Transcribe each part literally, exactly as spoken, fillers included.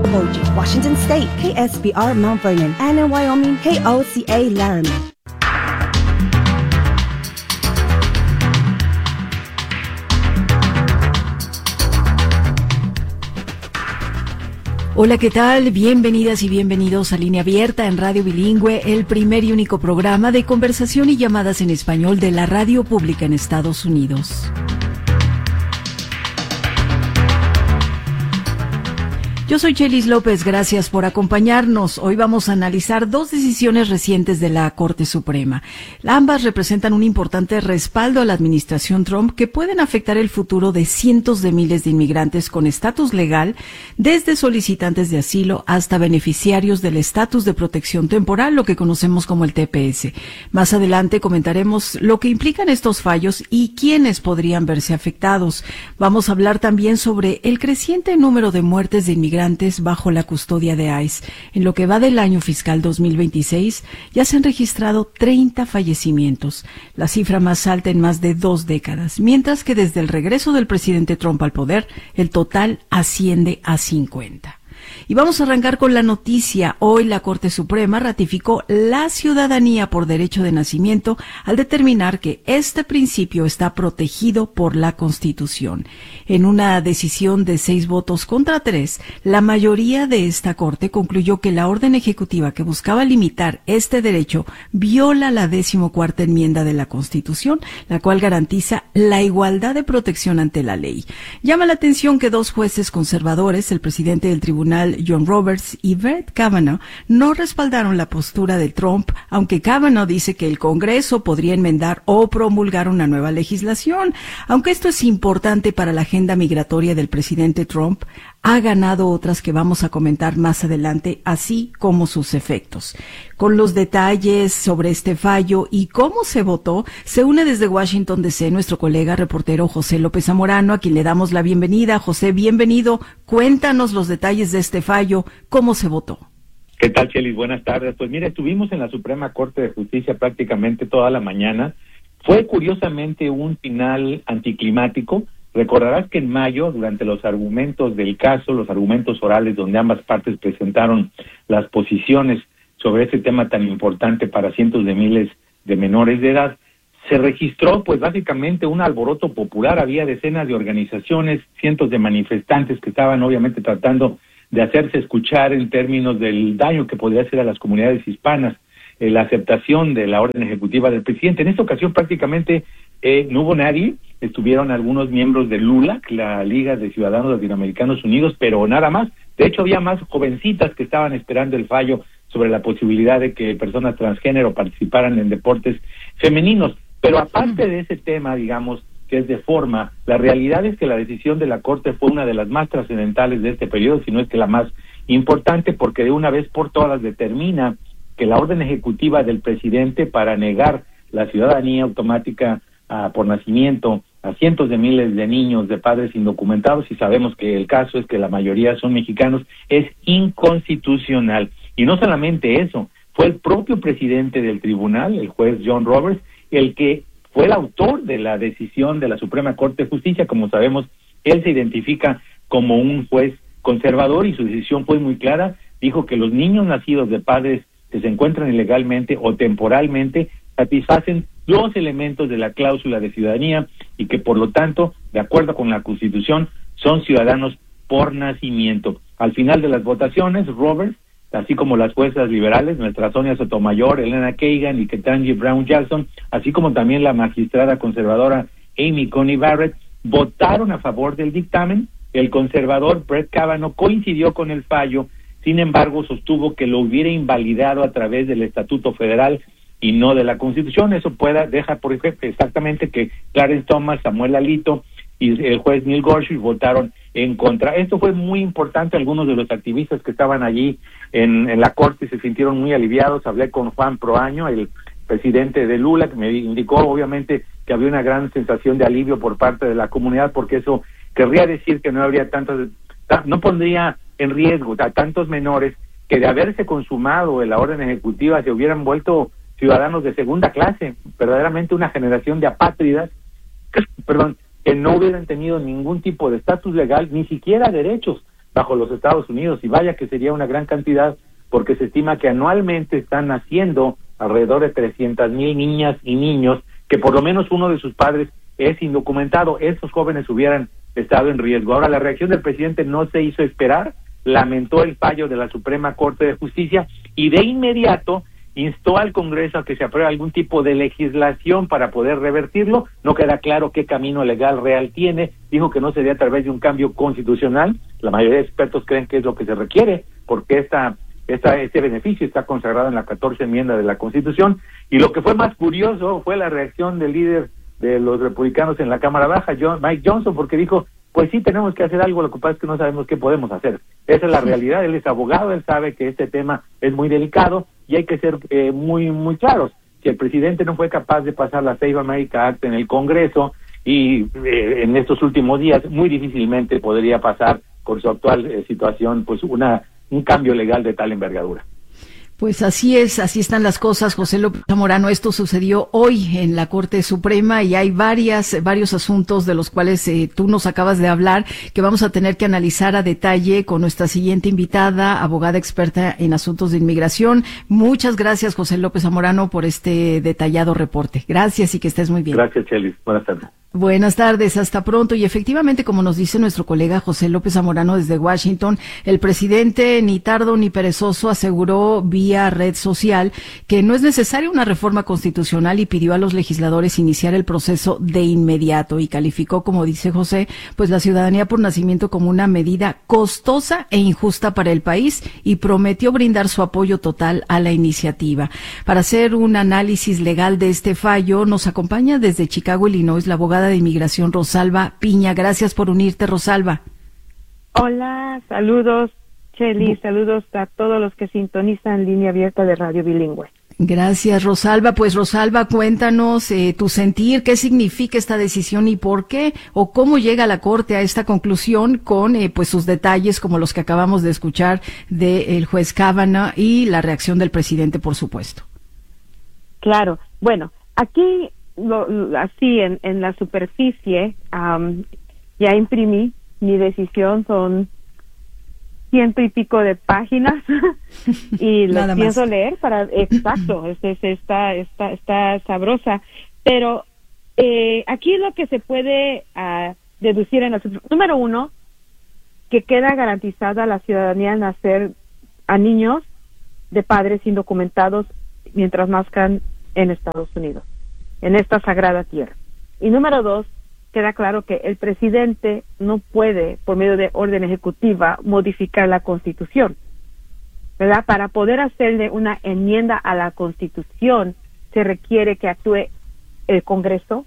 Boji, Washington State, K S B R Mount Vernon, and in Wyoming, K O C A Laramie. Hola, ¿qué tal? Bienvenidas y bienvenidos a Línea Abierta en Radio Bilingüe, el primer y único programa de conversación y llamadas en español de la radio pública en Estados Unidos. Yo soy Chelis López, gracias por acompañarnos. Hoy vamos a analizar dos decisiones recientes de la Corte Suprema. Ambas representan un importante respaldo a la administración Trump que pueden afectar el futuro de cientos de miles de inmigrantes con estatus legal, desde solicitantes de asilo hasta beneficiarios del estatus de protección temporal, lo que conocemos como el T P S. Más adelante comentaremos lo que implican estos fallos y quiénes podrían verse afectados. Vamos a hablar también sobre el creciente número de muertes de inmigrantes bajo la custodia de ICE. En lo que va del año fiscal dos mil veintiséis, ya se han registrado treinta fallecimientos, la cifra más alta en más de dos décadas, mientras que desde el regreso del presidente Trump al poder, el total asciende a cincuenta. Y vamos a arrancar con la noticia. Hoy la Corte Suprema ratificó la ciudadanía por derecho de nacimiento al determinar que este principio está protegido por la Constitución. En una decisión de seis votos contra tres, la mayoría de esta Corte concluyó que la orden ejecutiva que buscaba limitar este derecho viola la decimocuarta enmienda de la Constitución, la cual garantiza la igualdad de protección ante la ley. Llama la atención que dos jueces conservadores, el presidente del tribunal John Roberts y Brett Kavanaugh, no respaldaron la postura de Trump, aunque Kavanaugh dice que el Congreso podría enmendar o promulgar una nueva legislación. Aunque esto es importante para la agenda migratoria del presidente Trump, ha ganado otras que vamos a comentar más adelante, así como sus efectos. Con los detalles sobre este fallo y cómo se votó, se une desde Washington D C nuestro colega reportero José López Zamorano, a quien le damos la bienvenida. José, bienvenido. Cuéntanos los detalles de este fallo, cómo se votó. ¿Qué tal, Chelis? Buenas tardes. Pues mira, estuvimos en la Suprema Corte de Justicia prácticamente toda la mañana. Fue curiosamente un final anticlimático. Recordarás que en mayo, durante los argumentos del caso, los argumentos orales donde ambas partes presentaron las posiciones sobre este tema tan importante para cientos de miles de menores de edad, se registró pues básicamente un alboroto popular. Había decenas de organizaciones, cientos de manifestantes que estaban obviamente tratando de hacerse escuchar en términos del daño que podría hacer a las comunidades hispanas, eh, la aceptación de la orden ejecutiva del presidente. En esta ocasión prácticamente eh, no hubo nadie. Estuvieron algunos miembros de LULAC, la Liga de Ciudadanos Latinoamericanos Unidos, pero nada más. De hecho, había más jovencitas que estaban esperando el fallo sobre la posibilidad de que personas transgénero participaran en deportes femeninos. Pero aparte de ese tema, digamos, que es de forma, la realidad es que la decisión de la Corte fue una de las más trascendentales de este periodo, si no es que la más importante, porque de una vez por todas determina que la orden ejecutiva del presidente para negar la ciudadanía automática uh, por nacimiento a cientos de miles de niños de padres indocumentados, y sabemos que el caso es que la mayoría son mexicanos, es inconstitucional. Y no solamente eso, fue el propio presidente del tribunal, el juez John Roberts, el que fue el autor de la decisión de la Suprema Corte de Justicia. Como sabemos, él se identifica como un juez conservador y su decisión fue muy clara. Dijo que los niños nacidos de padres que se encuentran ilegalmente o temporalmente satisfacen los elementos de la cláusula de ciudadanía y que por lo tanto, de acuerdo con la Constitución, son ciudadanos por nacimiento. Al final de las votaciones, Roberts, así como las juezas liberales, nuestra Sonia Sotomayor, Elena Kagan y Ketanji Brown Jackson, así como también la magistrada conservadora Amy Coney Barrett, votaron a favor del dictamen. El conservador Brett Kavanaugh coincidió con el fallo, sin embargo sostuvo que lo hubiera invalidado a través del Estatuto Federal y no de la Constitución. Eso pueda, deja por ejemplo exactamente que Clarence Thomas, Samuel Alito y el juez Neil Gorsuch votaron en contra. Esto fue muy importante. Algunos de los activistas que estaban allí en, en la corte se sintieron muy aliviados. Hablé con Juan Proaño, el presidente de LULAC, que me indicó obviamente que había una gran sensación de alivio por parte de la comunidad, porque eso querría decir que no habría tantos, no pondría en riesgo a tantos menores que de haberse consumado la orden ejecutiva se hubieran vuelto ciudadanos de segunda clase, verdaderamente una generación de apátridas, perdón, que no hubieran tenido ningún tipo de estatus legal, ni siquiera derechos, bajo los Estados Unidos, y vaya que sería una gran cantidad, porque se estima que anualmente están naciendo alrededor de trescientas mil niñas y niños que por lo menos uno de sus padres es indocumentado. Estos jóvenes hubieran estado en riesgo. Ahora, la reacción del presidente no se hizo esperar, lamentó el fallo de la Suprema Corte de Justicia y de inmediato instó al Congreso a que se apruebe algún tipo de legislación para poder revertirlo. No queda claro qué camino legal real tiene. Dijo que no sería a través de un cambio constitucional. La mayoría de expertos creen que es lo que se requiere, porque esta, esta, este beneficio está consagrado en la catorce enmienda de la Constitución. Y lo que fue más curioso fue la reacción del líder de los republicanos en la Cámara Baja, John, Mike Johnson, porque dijo, pues sí, tenemos que hacer algo, lo que pasa es que no sabemos qué podemos hacer. Esa es la realidad. Él es abogado, él sabe que este tema es muy delicado y hay que ser eh, muy muy claros. Si el presidente no fue capaz de pasar la Save America Act en el Congreso y eh, en estos últimos días, muy difícilmente podría pasar con su actual eh, situación pues una un cambio legal de tal envergadura. Pues así es, así están las cosas, José López Zamorano. Esto sucedió hoy en la Corte Suprema y hay varias, varios asuntos de los cuales eh, tú nos acabas de hablar que vamos a tener que analizar a detalle con nuestra siguiente invitada, abogada experta en asuntos de inmigración. Muchas gracias, José López Zamorano, por este detallado reporte. Gracias y que estés muy bien. Gracias, Chelis. Buenas tardes. Buenas tardes, hasta pronto. Y efectivamente, como nos dice nuestro colega José López Zamorano desde Washington, el presidente ni tardo ni perezoso aseguró vía red social que no es necesaria una reforma constitucional y pidió a los legisladores iniciar el proceso de inmediato y calificó, como dice José, pues la ciudadanía por nacimiento como una medida costosa e injusta para el país y prometió brindar su apoyo total a la iniciativa. Para hacer un análisis legal de este fallo, nos acompaña desde Chicago, Illinois, la abogada de inmigración Rosalba Piña. Gracias por unirte, Rosalba. Hola, saludos, Cheli, saludos a todos los que sintonizan Línea Abierta de Radio Bilingüe. Gracias, Rosalba. Pues, Rosalba, cuéntanos eh, tu sentir, qué significa esta decisión y por qué, o cómo llega la Corte a esta conclusión con eh, pues sus detalles como los que acabamos de escuchar del juez Kavanaugh y la reacción del presidente, por supuesto. Claro, bueno, aquí Lo, lo, así en, en la superficie um, ya imprimí mi decisión, son ciento y pico de páginas y lo pienso más leer para exacto es, es, está está está sabrosa, pero eh, aquí lo que se puede uh, deducir en la número uno, que queda garantizada la ciudadanía al nacer a niños de padres indocumentados mientras nazcan en Estados Unidos, en esta sagrada tierra. Y número dos, queda claro que el presidente no puede, por medio de orden ejecutiva, modificar la Constitución, ¿verdad? Para poder hacerle una enmienda a la Constitución, se requiere que actúe el Congreso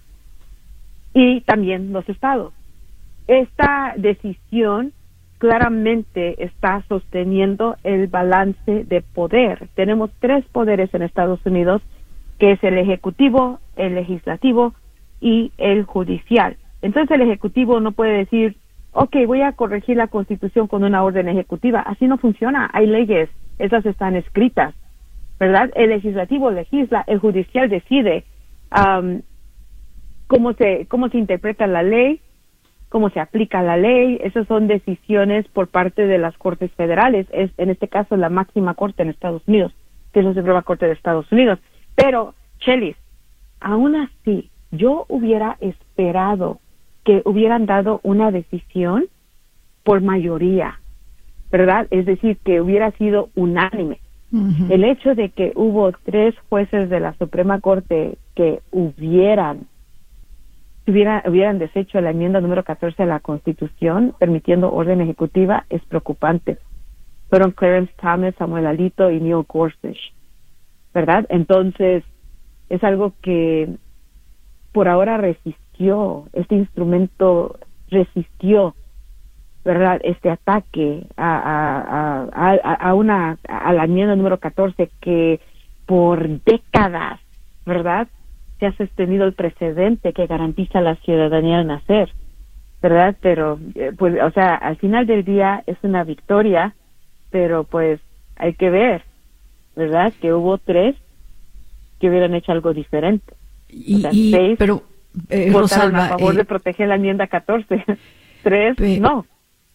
y también los estados. Esta decisión claramente está sosteniendo el balance de poder. Tenemos tres poderes en Estados Unidos, que es el ejecutivo, el legislativo y el judicial. Entonces el ejecutivo no puede decir, ok, voy a corregir la Constitución con una orden ejecutiva. Así no funciona. Hay leyes, esas están escritas, ¿verdad? El legislativo legisla, el judicial decide um, cómo se cómo se interpreta la ley, cómo se aplica la ley. Esas son decisiones por parte de las Cortes Federales. Es, en este caso, la máxima corte en Estados Unidos, que es la Suprema Corte de Estados Unidos. Pero, Chelis, aún así, yo hubiera esperado que hubieran dado una decisión por mayoría, ¿verdad? Es decir, que hubiera sido unánime. Uh-huh. El hecho de que hubo tres jueces de la Suprema Corte que hubieran, hubiera, hubieran deshecho la enmienda número catorce de la Constitución, permitiendo orden ejecutiva, es preocupante. Fueron Clarence Thomas, Samuel Alito y Neil Gorsuch, ¿verdad? Entonces, es algo que por ahora resistió, este instrumento resistió, ¿verdad? Este ataque a, a, a, a, a una, a la enmienda número catorce que por décadas, ¿verdad? Se ha sostenido el precedente que garantiza la ciudadanía al nacer, ¿verdad? Pero, pues, o sea, al final del día es una victoria, pero pues hay que ver, ¿verdad? Que hubo tres que hubieran hecho algo diferente. Y, o sea, y seis pero eh, votaron Rosalba, a favor eh, de proteger la enmienda catorce. Tres, pe- no.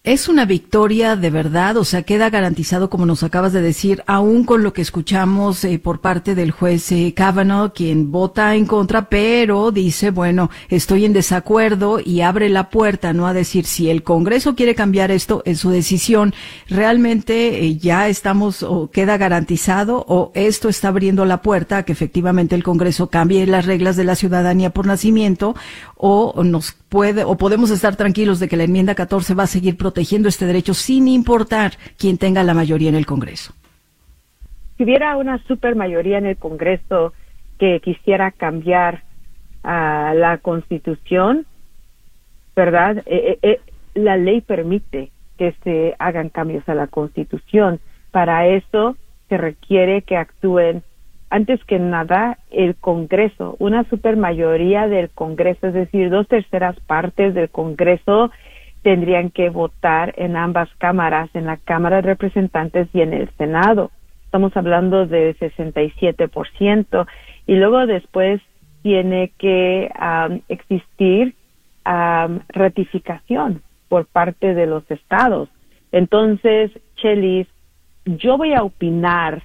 ¿Es una victoria de verdad? O sea, queda garantizado, como nos acabas de decir, aún con lo que escuchamos eh, por parte del juez eh, Kavanaugh, quien vota en contra, pero dice, bueno, estoy en desacuerdo y abre la puerta, ¿no? A decir, si el Congreso quiere cambiar esto, es su decisión. ¿Realmente eh, ya estamos o queda garantizado o esto está abriendo la puerta a que efectivamente el Congreso cambie las reglas de la ciudadanía por nacimiento, o nos puede o podemos estar tranquilos de que la enmienda catorce va a seguir protegiendo este derecho sin importar quién tenga la mayoría en el Congreso? Si hubiera una supermayoría en el Congreso que quisiera cambiar uh, la Constitución, ¿verdad? Eh, eh, la ley permite que se hagan cambios a la Constitución. Para eso se requiere que actúen, antes que nada, el Congreso, una supermayoría del Congreso, es decir, dos terceras partes del Congreso tendrían que votar en ambas cámaras, en la Cámara de Representantes y en el Senado. Estamos hablando de sesenta y siete por ciento. Y luego después tiene que um, existir um, ratificación por parte de los estados. Entonces, Chelis, yo voy a opinar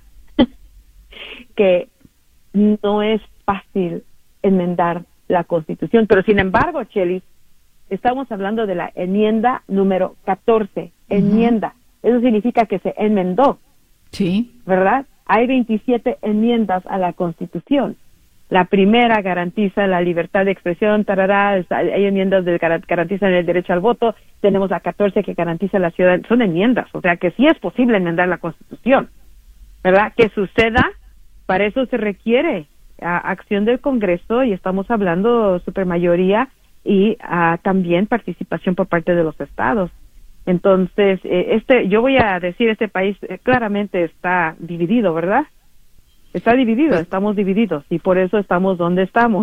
que no es fácil enmendar la Constitución, pero sin embargo, Chelis, estamos hablando de la enmienda número catorce, uh-huh. enmienda, eso significa que se enmendó, sí, ¿verdad? Hay veintisiete enmiendas a la Constitución. La primera garantiza la libertad de expresión, tarará, hay enmiendas que garantizan el derecho al voto, tenemos la catorce que garantiza la ciudadanía, son enmiendas, o sea que sí es posible enmendar la Constitución, ¿verdad? Que suceda. Para eso se requiere uh, acción del Congreso y estamos hablando supermayoría y uh, también participación por parte de los estados. Entonces, eh, este, yo voy a decir, este país eh, claramente está dividido, ¿verdad? Está dividido, pues, estamos divididos y por eso estamos donde estamos.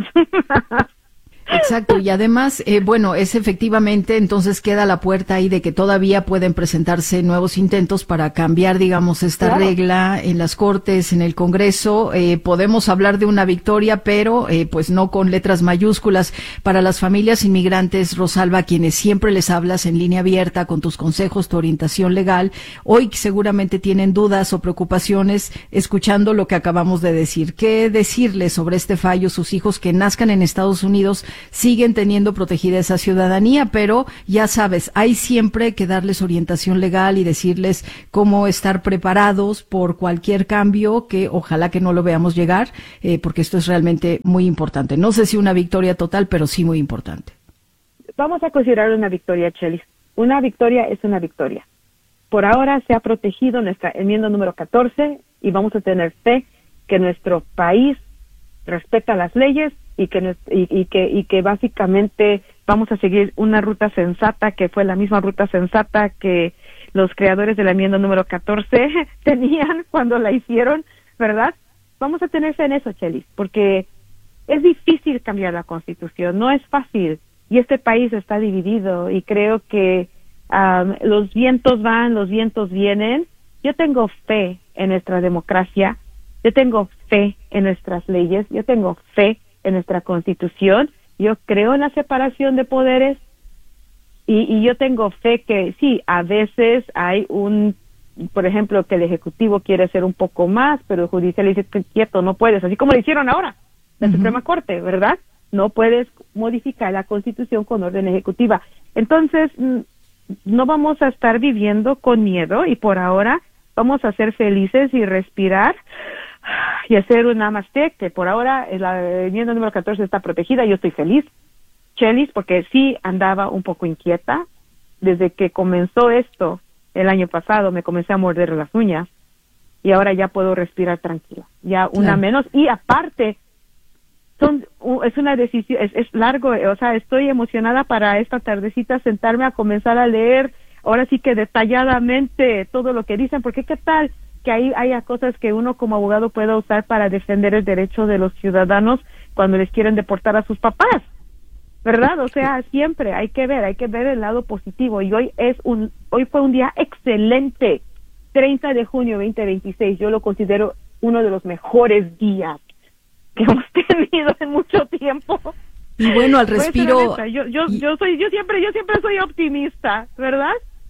Exacto, y además, eh, bueno, es efectivamente, entonces queda la puerta ahí de que todavía pueden presentarse nuevos intentos para cambiar, digamos, esta claro. regla en las Cortes, en el Congreso. Eh, podemos hablar de una victoria, pero eh, pues no con letras mayúsculas. Para las familias inmigrantes, Rosalba, a quienes siempre les hablas en línea abierta con tus consejos, tu orientación legal, hoy seguramente tienen dudas o preocupaciones escuchando lo que acabamos de decir. ¿Qué decirles sobre este fallo? Sus hijos que nazcan en Estados Unidos siguen teniendo protegida esa ciudadanía, pero ya sabes, hay siempre que darles orientación legal y decirles cómo estar preparados por cualquier cambio que ojalá que no lo veamos llegar, eh, porque esto es realmente muy importante. No sé si una victoria total, pero sí muy importante. Vamos a considerar una victoria, Chelis. Una victoria es una victoria. Por ahora se ha protegido nuestra enmienda número catorce y vamos a tener fe que nuestro país respeta las leyes y que, y, y que y que básicamente vamos a seguir una ruta sensata que fue la misma ruta sensata que los creadores de la enmienda número catorce tenían cuando la hicieron, ¿verdad? Vamos a tener fe en eso, Chelis, porque es difícil cambiar la Constitución, no es fácil, y este país está dividido, y creo que um, los vientos van, los vientos vienen. Yo tengo fe en nuestra democracia, yo tengo fe en nuestras leyes, yo tengo fe en nuestra Constitución, yo creo en la separación de poderes y, y yo tengo fe que sí, a veces hay un, por ejemplo, que el Ejecutivo quiere hacer un poco más, pero el Judicial dice que quieto, no puedes, así como lo hicieron ahora, la uh-huh. Suprema Corte, ¿verdad? No puedes modificar la Constitución con orden ejecutiva. Entonces, no vamos a estar viviendo con miedo y por ahora vamos a ser felices y respirar y hacer un namaste, que por ahora la enmienda número catorce está protegida. Yo estoy feliz, Chelis, porque sí andaba un poco inquieta. Desde que comenzó esto el año pasado me comencé a morder las uñas y ahora ya puedo respirar tranquila, ya una claro. menos. Y aparte, son es una decisión, es, es largo, o sea, estoy emocionada para esta tardecita sentarme a comenzar a leer, ahora sí que detalladamente todo lo que dicen, porque qué tal que ahí haya cosas que uno como abogado pueda usar para defender el derecho de los ciudadanos cuando les quieren deportar a sus papás, ¿verdad? O sea, siempre hay que ver, hay que ver el lado positivo, y hoy es un, hoy fue un día excelente, treinta de junio veinte veintiséis, yo lo considero uno de los mejores días que hemos tenido en mucho tiempo. Y bueno, al respiro, yo, yo, yo soy, yo siempre, yo siempre soy optimista, ¿verdad?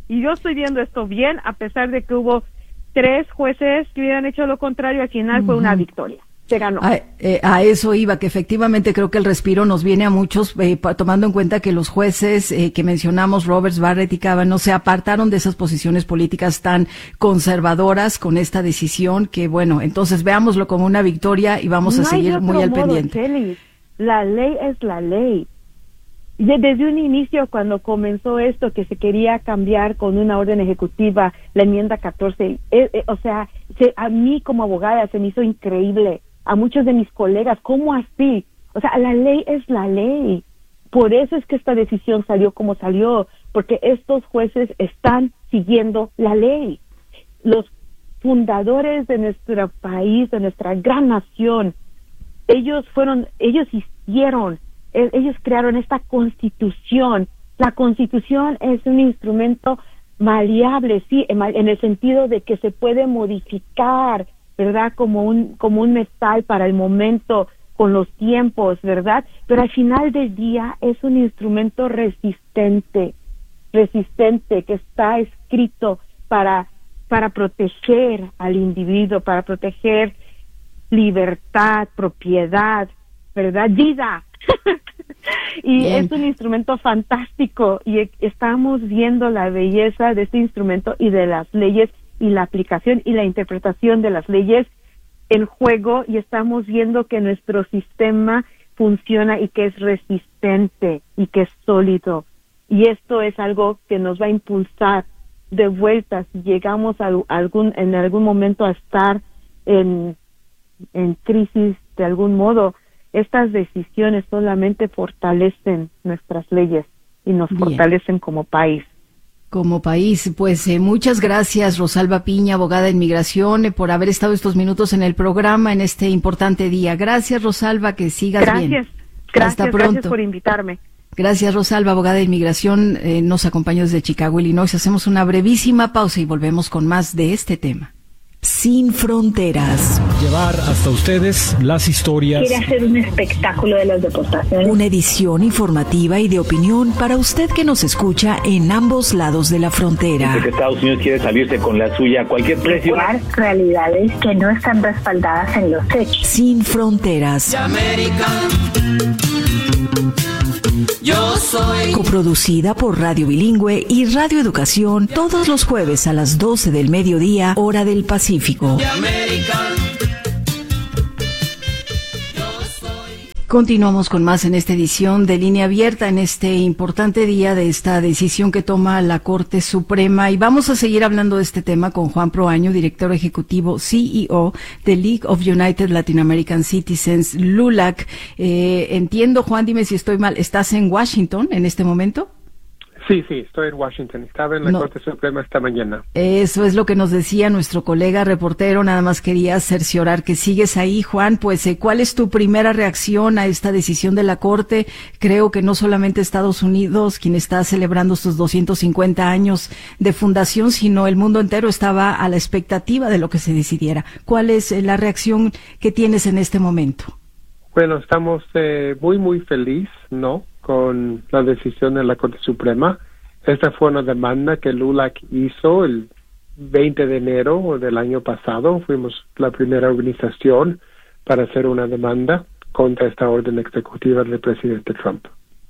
Y yo estoy viendo esto bien, a pesar de que hubo tres jueces que hubieran hecho lo contrario, al final uh-huh. fue una victoria. Se ganó. A, eh, a eso iba, que efectivamente creo que el respiro nos viene a muchos, eh, tomando en cuenta que los jueces eh, que mencionamos, Roberts, Barrett y Kavanaugh, se apartaron de esas posiciones políticas tan conservadoras con esta decisión, que bueno, entonces veámoslo como una victoria y vamos no a seguir muy al modo, pendiente. Chely. La ley es la ley. Desde un inicio, cuando comenzó esto, que se quería cambiar con una orden ejecutiva, la enmienda catorce, eh, eh, o sea, se, a mí como abogada se me hizo increíble, a muchos de mis colegas, ¿cómo así? O sea, la ley es la ley. Por eso es que esta decisión salió como salió, porque estos jueces están siguiendo la ley. Los fundadores de nuestro país, de nuestra gran nación, ellos fueron, ellos hicieron, ellos crearon esta constitución. La constitución es un instrumento maleable, sí, en el sentido de que se puede modificar, ¿verdad? Como un, como un metal para el momento, con los tiempos, ¿verdad? Pero al final del día es un instrumento resistente, resistente, que está escrito para, para proteger al individuo, para proteger libertad, propiedad, ¿verdad? Vida. Y Bien. Es un instrumento fantástico y estamos viendo la belleza de este instrumento y de las leyes y la aplicación y la interpretación de las leyes en juego, y estamos viendo que nuestro sistema funciona y que es resistente y que es sólido, y esto es algo que nos va a impulsar de vuelta si llegamos a algún en algún momento a estar en en crisis de algún modo. Estas decisiones solamente fortalecen nuestras leyes y nos Bien. fortalecen como país. Como país, pues eh, muchas gracias, Rosalba Piña, abogada en migración, eh, por haber estado estos minutos en el programa en este importante día. Gracias, Rosalba, que sigas gracias, bien. Gracias, Hasta pronto. Gracias por invitarme. Gracias, Rosalba, abogada de inmigración, eh, nos acompañó desde Chicago, Illinois. Hacemos una brevísima pausa y volvemos con más de este tema. Sin fronteras. Llevar hasta ustedes las historias. Quiere hacer un espectáculo de las deportaciones. Una edición informativa y de opinión para usted que nos escucha en ambos lados de la frontera. Dice que Estados Unidos quiere salirse con la suya a cualquier precio. Realidades que no están respaldadas en los hechos. Sin fronteras. Yo soy. Coproducida por Radio Bilingüe y Radio Educación, todos los jueves a las doce del mediodía, hora del Pacífico. Continuamos con más en esta edición de Línea Abierta, en este importante día de esta decisión que toma la Corte Suprema, y vamos a seguir hablando de este tema con Juan Proaño, director ejecutivo C E O de League of United Latin American Citizens, LULAC. Eh, entiendo, Juan, dime si estoy mal, ¿estás en Washington en este momento? Sí, sí, estoy en Washington. Estaba en la no. Corte Suprema esta mañana. Eso es lo que nos decía nuestro colega reportero. Nada más quería cerciorar que sigues ahí, Juan. Pues, eh, ¿cuál es tu primera reacción a esta decisión de la Corte? Creo que no solamente Estados Unidos, quien está celebrando sus doscientos cincuenta años de fundación, sino el mundo entero estaba a la expectativa de lo que se decidiera. ¿Cuál es eh, la reacción que tienes en este momento? Bueno, estamos eh, muy, muy feliz, ¿no?, con la decisión de la Corte Suprema. Esta fue una demanda que LULAC hizo el veinte de enero del año pasado. Fuimos la primera organización para hacer una demanda contra esta orden ejecutiva del presidente Trump.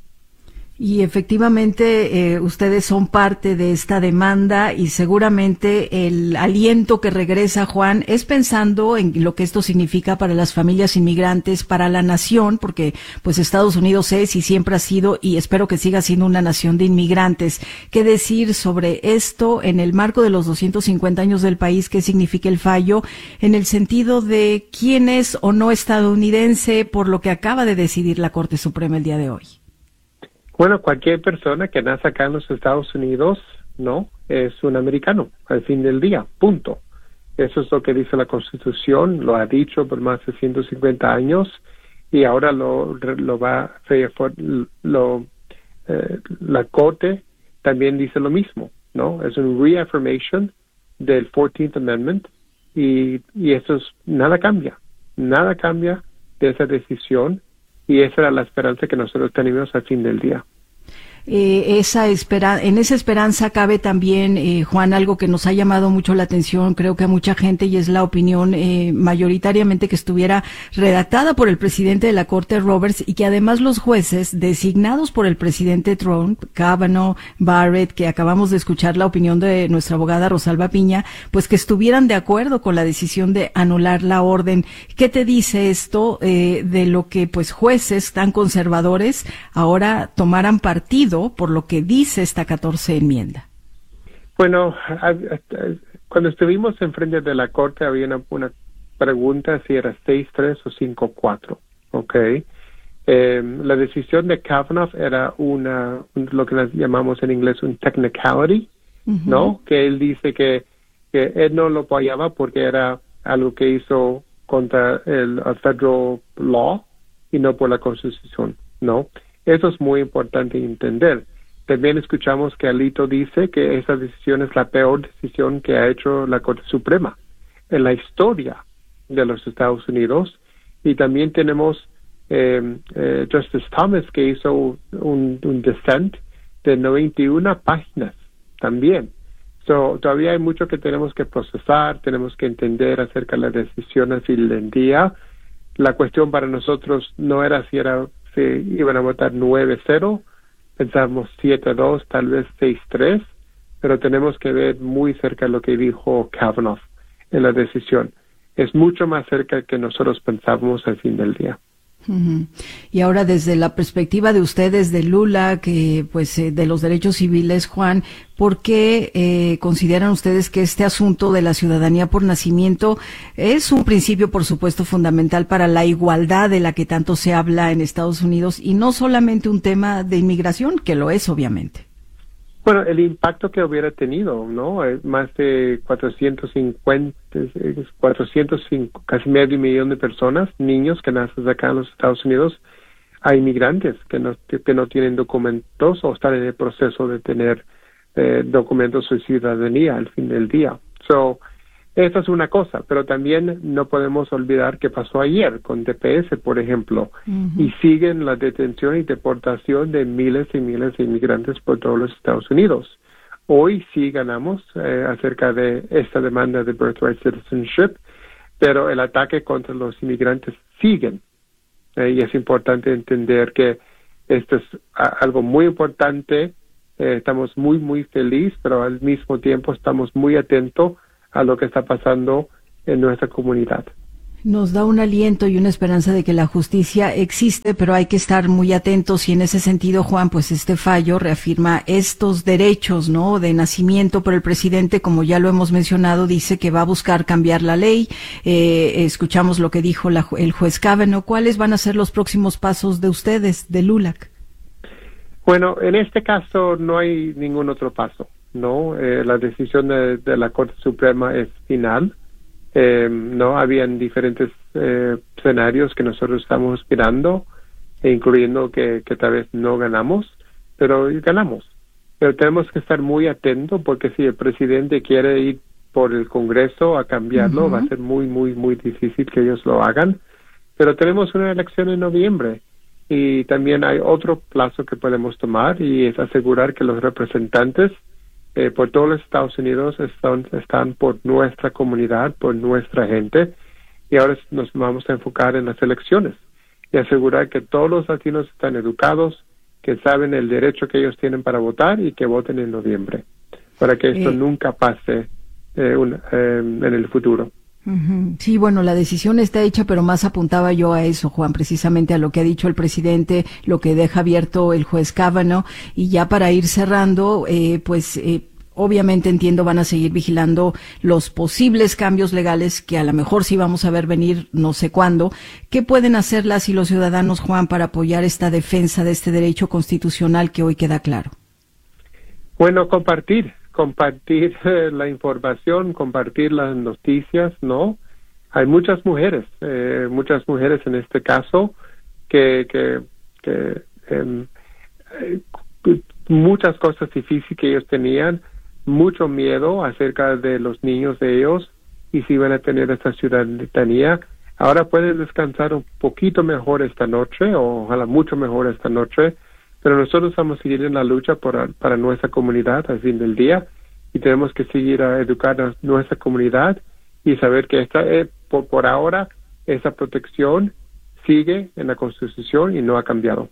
Y efectivamente eh, ustedes son parte de esta demanda, y seguramente el aliento que regresa, Juan, es pensando en lo que esto significa para las familias inmigrantes, para la nación, porque pues Estados Unidos es y siempre ha sido, y espero que siga siendo, una nación de inmigrantes. ¿Qué decir sobre esto en el marco de los doscientos cincuenta años del país? ¿Qué significa el fallo en el sentido de quién es o no estadounidense por lo que acaba de decidir la Corte Suprema el día de hoy? Bueno, cualquier persona que nace acá en los Estados Unidos, ¿no?, es un americano al fin del día, punto. Eso es lo que dice la Constitución, lo ha dicho por más de ciento cincuenta años, y ahora lo, lo va, lo, eh, la Corte también dice lo mismo, ¿no? Es un reaffirmation del fourteenth Amendment, y, y eso es, nada cambia, nada cambia de esa decisión. Y esa era la esperanza que nosotros teníamos al fin del día. eh, esa espera, en esa esperanza cabe también, eh, Juan, algo que nos ha llamado mucho la atención, creo que a mucha gente, y es la opinión eh, mayoritariamente que estuviera redactada por el presidente de la Corte, Roberts, y que además los jueces designados por el presidente Trump, Kavanaugh, Barrett, que acabamos de escuchar la opinión de nuestra abogada Rosalba Piña, pues que estuvieran de acuerdo con la decisión de anular la orden. ¿Qué te dice esto eh, de lo que pues jueces tan conservadores ahora tomaran partido por lo que dice esta catorce enmienda? Bueno, cuando estuvimos enfrente de la Corte había una, una pregunta si era seis tres o cinco cuatro, ¿ok? Eh, la decisión de Kavanaugh era una, un, lo que llamamos en inglés un technicality, uh-huh. ¿no? Que él dice que, que él no lo apoyaba porque era algo que hizo contra el federal law y no por la Constitución, ¿no? Eso es muy importante entender. También escuchamos que Alito dice que esa decisión es la peor decisión que ha hecho la Corte Suprema en la historia de los Estados Unidos. Y también tenemos eh, eh, Justice Thomas, que hizo un, un dissent de noventa y una páginas también. So, todavía hay mucho que tenemos que procesar, tenemos que entender acerca de las decisiones del día. La cuestión para nosotros no era si, era, si iban a votar nueve cero, pensamos siete dos, tal vez seis tres, pero tenemos que ver muy cerca lo que dijo Kavanaugh en la decisión. Es mucho más cerca que nosotros pensábamos al fin del día. Uh-huh. Y ahora desde la perspectiva de ustedes de Lula, que pues eh, de los derechos civiles, Juan, ¿por qué eh, consideran ustedes que este asunto de la ciudadanía por nacimiento es un principio, por supuesto, fundamental para la igualdad de la que tanto se habla en Estados Unidos y no solamente un tema de inmigración, que lo es obviamente? Bueno, el impacto que hubiera tenido, ¿no? Más de cuatrocientos cincuenta, cuatrocientos cinco, casi medio millón de personas, niños que nacen acá en los Estados Unidos, hay inmigrantes que no, que no tienen documentos o están en el proceso de tener eh, documentos de ciudadanía al fin del día. So, esa es una cosa, pero también no podemos olvidar qué pasó ayer con D P S, por ejemplo, uh-huh. y siguen la detención y deportación de miles y miles de inmigrantes por todos los Estados Unidos. Hoy sí ganamos eh, acerca de esta demanda de birthright citizenship, pero el ataque contra los inmigrantes siguen. Eh, y es importante entender que esto es a, algo muy importante. Eh, estamos muy, muy felices, pero al mismo tiempo estamos muy atentos a lo que está pasando en nuestra comunidad. Nos da un aliento y una esperanza de que la justicia existe, pero hay que estar muy atentos y en ese sentido, Juan, pues este fallo reafirma estos derechos, ¿no?, de nacimiento, pero el presidente, como ya lo hemos mencionado, dice que va a buscar cambiar la ley. Eh, escuchamos lo que dijo la, el juez Kavanaugh. ¿Cuáles van a ser los próximos pasos de ustedes, de LULAC? Bueno, en este caso no hay ningún otro paso. No, eh, la decisión de, de la Corte Suprema es final. Eh, no, habían diferentes eh, escenarios que nosotros estamos esperando, incluyendo que, que tal vez no ganamos, pero ganamos. Pero tenemos que estar muy atentos porque si el presidente quiere ir por el Congreso a cambiarlo, uh-huh. va a ser muy, muy, muy difícil que ellos lo hagan. Pero tenemos una elección en noviembre y también hay otro plazo que podemos tomar y es asegurar que los representantes Eh, por todos los Estados Unidos están, están por nuestra comunidad, por nuestra gente, y ahora nos vamos a enfocar en las elecciones y asegurar que todos los latinos están educados, que saben el derecho que ellos tienen para votar y que voten en noviembre, para que esto eh. nunca pase eh, un, eh, en el futuro. Uh-huh. Sí, bueno, la decisión está hecha, pero más apuntaba yo a eso, Juan, precisamente a lo que ha dicho el presidente, lo que deja abierto el juez Kavanaugh, y ya para ir cerrando, eh, pues, eh, obviamente entiendo van a seguir vigilando los posibles cambios legales que a lo mejor sí vamos a ver venir no sé cuándo. ¿Qué pueden hacer las y los ciudadanos, Juan, para apoyar esta defensa de este derecho constitucional que hoy queda claro? Bueno, compartir. compartir eh, la información, compartir las noticias, ¿no? Hay muchas mujeres, eh, muchas mujeres en este caso, que, que, que eh, eh, muchas cosas difíciles que ellos tenían, mucho miedo acerca de los niños de ellos y si van a tener esta ciudadanía. Ahora pueden descansar un poquito mejor esta noche, o ojalá mucho mejor esta noche, Pero nosotros vamos a seguir en la lucha por, para nuestra comunidad al fin del día, y tenemos que seguir a educar a nuestra comunidad y saber que esta, eh, por, por ahora esa protección sigue en la Constitución y no ha cambiado.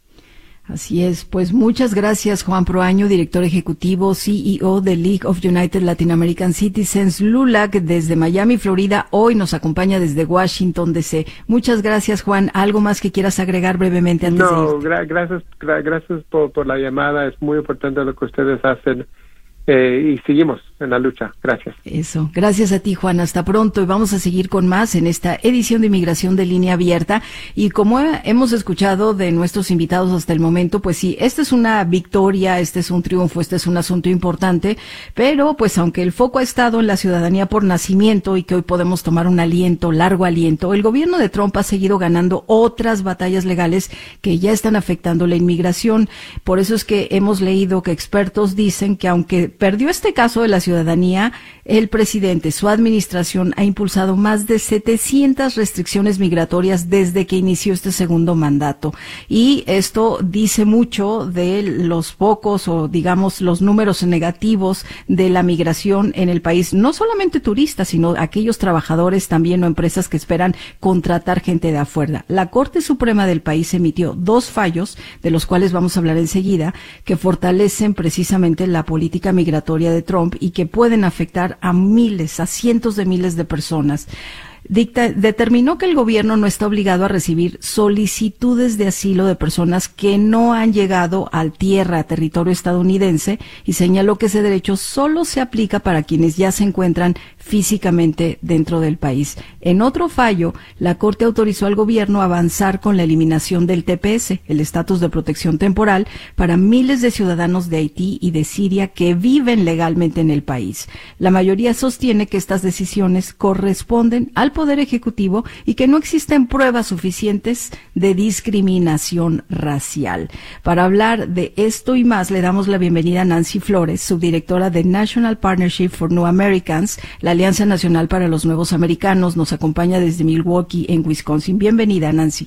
Así es, pues muchas gracias Juan Proaño, director ejecutivo, C E O de League of United Latin American Citizens, LULAC, desde Miami, Florida. Hoy nos acompaña desde Washington, D C. Muchas gracias, Juan. ¿Algo más que quieras agregar brevemente antes no, de irte? gra- gracias, gra- gracias por, por la llamada. Es muy importante lo que ustedes hacen. Eh, y seguimos en la lucha. Gracias. Eso. Gracias a ti, Juan. Hasta pronto. Y vamos a seguir con más en esta edición de Inmigración de Línea Abierta. Y como hemos escuchado de nuestros invitados hasta el momento, pues sí, esta es una victoria, este es un triunfo, este es un asunto importante. Pero, pues, aunque el foco ha estado en la ciudadanía por nacimiento y que hoy podemos tomar un aliento, largo aliento, el gobierno de Trump ha seguido ganando otras batallas legales que ya están afectando la inmigración. Por eso es que hemos leído que expertos dicen que aunque perdió este caso de la ciudadanía, el presidente, su administración, ha impulsado más de setecientas restricciones migratorias desde que inició este segundo mandato. Y esto dice mucho de los pocos, o digamos, los números negativos de la migración en el país. No solamente turistas, sino aquellos trabajadores también o empresas que esperan contratar gente de afuera. La Corte Suprema del país emitió dos fallos, de los cuales vamos a hablar enseguida, que fortalecen precisamente la política migratoria de Trump y que pueden afectar a miles, a cientos de miles de personas. Dicta, determinó que el gobierno no está obligado a recibir solicitudes de asilo de personas que no han llegado a tierra, a territorio estadounidense, y señaló que ese derecho solo se aplica para quienes ya se encuentran físicamente dentro del país. En otro fallo, la Corte autorizó al gobierno a avanzar con la eliminación del T P S, el estatus de protección temporal, para miles de ciudadanos de Haití y de Siria que viven legalmente en el país. La mayoría sostiene que estas decisiones corresponden al Poder Ejecutivo y que no existen pruebas suficientes de discriminación racial. Para hablar de esto y más, le damos la bienvenida a Nancy Flores, subdirectora de National Partnership for New Americans, la Alianza Nacional para los Nuevos Americanos. Nos acompaña desde Milwaukee, en Wisconsin. Bienvenida, Nancy.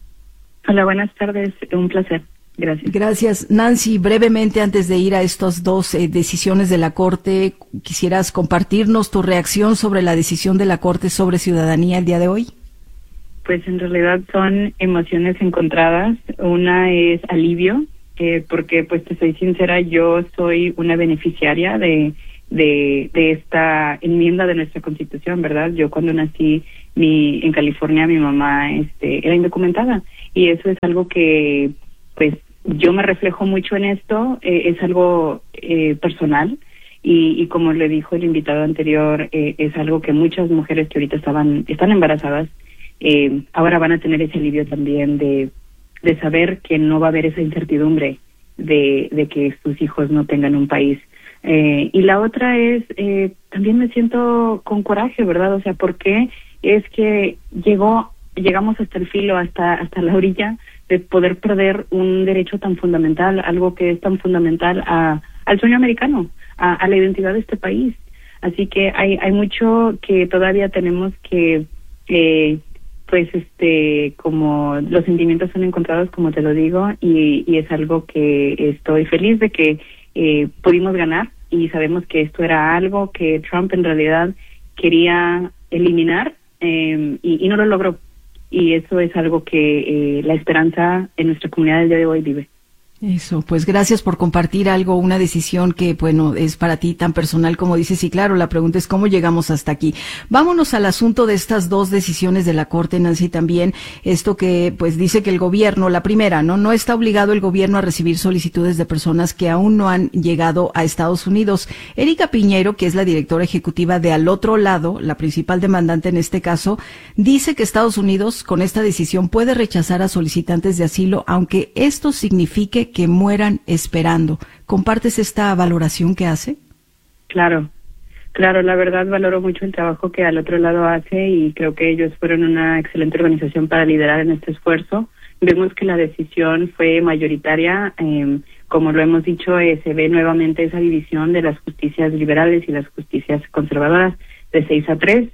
Hola, buenas tardes. Un placer. Gracias. Gracias. Nancy, brevemente, antes de ir a estas dos eh, decisiones de la Corte, ¿quisieras compartirnos tu reacción sobre la decisión de la Corte sobre ciudadanía el día de hoy? Pues en realidad son emociones encontradas. Una es alivio, eh, porque pues te soy sincera, yo soy una beneficiaria de, de, de esta enmienda de nuestra Constitución, ¿verdad? Yo cuando nací mi, en California, mi mamá este, era indocumentada, y eso es algo que pues yo me reflejo mucho en esto. Eh, es algo eh, personal y, y como le dijo el invitado anterior, eh, es algo que muchas mujeres que ahorita estaban están embarazadas eh, ahora van a tener ese alivio también de, de saber que no va a haber esa incertidumbre de, de que sus hijos no tengan un país. Eh, y la otra es, eh, también me siento con coraje, ¿verdad? O sea, ¿por qué es que llegó, llegamos hasta el filo, hasta, hasta la orilla de poder perder un derecho tan fundamental, algo que es tan fundamental a, al sueño americano, a, a la identidad de este país? Así que hay, hay mucho que todavía tenemos que, eh, pues, este, como los sentimientos son encontrados, como te lo digo, y, y es algo que estoy feliz de que eh, pudimos ganar, y sabemos que esto era algo que Trump en realidad quería eliminar, eh, y, y no lo logró. Y eso es algo que eh, la esperanza en nuestra comunidad del día de hoy vive. Eso, pues gracias por compartir algo, una decisión que, bueno, es para ti tan personal como dices, y claro, la pregunta es cómo llegamos hasta aquí. Vámonos al asunto de estas dos decisiones de la Corte, Nancy, también, esto que, pues, dice que el gobierno, la primera, ¿no? No está obligado el gobierno a recibir solicitudes de personas que aún no han llegado a Estados Unidos. Erika Piñero, que es la directora ejecutiva de Al Otro Lado, la principal demandante en este caso, dice que Estados Unidos, con esta decisión, puede rechazar a solicitantes de asilo, aunque esto signifique que mueran esperando. ¿Compartes esta valoración que hace? Claro, claro, la verdad valoro mucho el trabajo que Al Otro Lado hace, y creo que ellos fueron una excelente organización para liderar en este esfuerzo. Vemos que la decisión fue mayoritaria, eh, como lo hemos dicho, eh, se ve nuevamente esa división de las justicias liberales y las justicias conservadoras de seis a tres,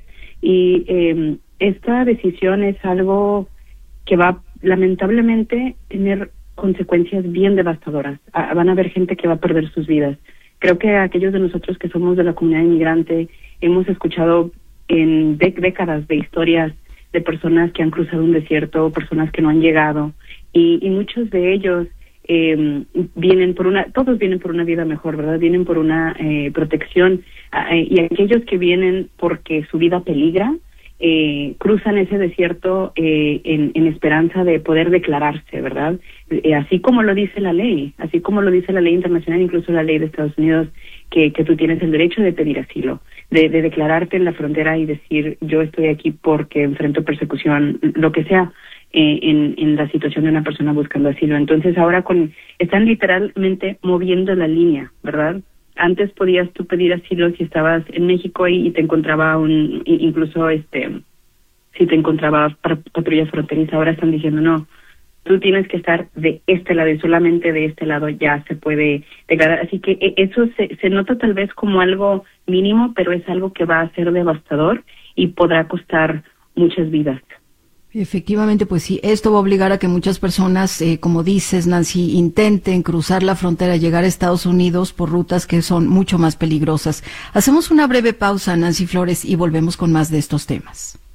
y eh, esta decisión es algo que va lamentablemente tener consecuencias bien devastadoras. Ah, van a haber gente que va a perder sus vidas. Creo que aquellos de nosotros que somos de la comunidad inmigrante hemos escuchado en de- décadas de historias de personas que han cruzado un desierto, personas que no han llegado, y, y muchos de ellos eh, vienen por una, todos vienen por una vida mejor, ¿verdad? Vienen por una eh, protección, eh, y aquellos que vienen porque su vida peligra, eh, cruzan ese desierto eh, en, en esperanza de poder declararse, ¿verdad? Eh, así como lo dice la ley, así como lo dice la ley internacional, incluso la ley de Estados Unidos, que, que tú tienes el derecho de pedir asilo, de, de declararte en la frontera y decir, yo estoy aquí porque enfrento persecución, lo que sea, eh, en, en la situación de una persona buscando asilo. Entonces ahora con están literalmente moviendo la línea, ¿verdad? Antes podías tú pedir asilo si estabas en México y, y te encontraba un, incluso este, si te encontraba patrulla fronteriza, ahora están diciendo no, tú tienes que estar de este lado y solamente de este lado ya se puede declarar. Así que eso se, se nota tal vez como algo mínimo, pero es algo que va a ser devastador y podrá costar muchas vidas. Efectivamente, pues sí, esto va a obligar a que muchas personas, eh, como dices, Nancy, intenten cruzar la frontera, llegar a Estados Unidos por rutas que son mucho más peligrosas. Hacemos una breve pausa, Nancy Flores, y volvemos con más de estos temas.